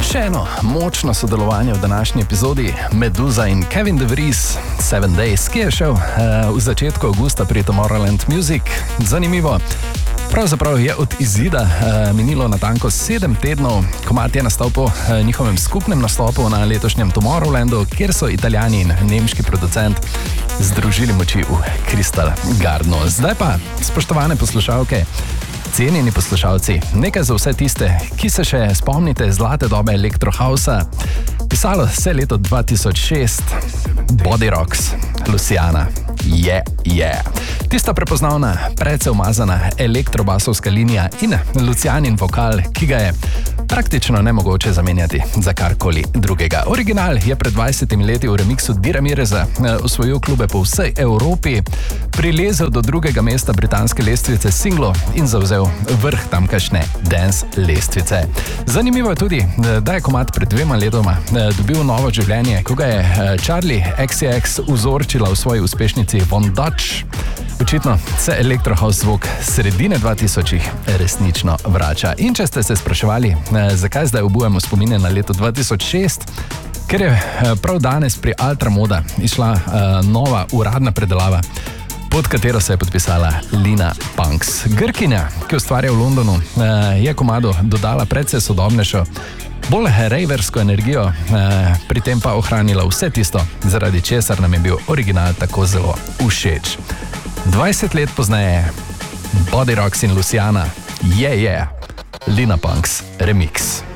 Še eno močno sodelovanje v današnji epizodi Meduza in Kevin De Vries, 7 Days, ki je šel v začetku avgusta pri Tomorrowland Music. Zanimivo. Pravzaprav je od izida minilo natanko 7 tednov, komad je nastal po njihovem skupnem nastopu na letošnjem Tomorrowlandu, kjer so Italijani in nemški producent združili moči v Crystal Gardenu. Zdaj pa, spoštovane poslušalke, cenjeni poslušalci, nekaj za vse tiste, ki se še spomnite zlate dobe Electrohousa. Pisalo se leto 2006, Body Rocks, Luciana. Tista prepoznavna, precej umazana elektrobasovska linija in Lucianin vokal, ki ga je praktično nemogoče zamenjati za karkoli drugega. Original je pred 20 leti v remiksu Dira Mireza osvojil klube po vsej Evropi, prilezel do drugega mesta britanske lestvice singlov in zavzel vrh tamkajšnje dance lestvice. Zanimivo je tudi, da je komad pred 2 letoma dobil novo življenje, ko ga je Charli XCX vzorčila v svoji uspešnici Von Dutch. Očitno se Electrohouse zvok sredine 2000-ih resnično vrača. In če ste se spraševali, zakaj zdaj obujemo spomine na leto 2006, ker je prav danes pri Ultramoda išla nova uradna predelava, pod katero se je podpisala Lina Punks. Grkinja, ki ustvarja v Londonu, je komadu dodala precej sodobnejšo, bolj raversko energijo, pri tem pa ohranila vse tisto, zaradi česar nam je bil original tako zelo všeč. 20 let pozneje, Body Rocks in Luciana, Lina Punks remix.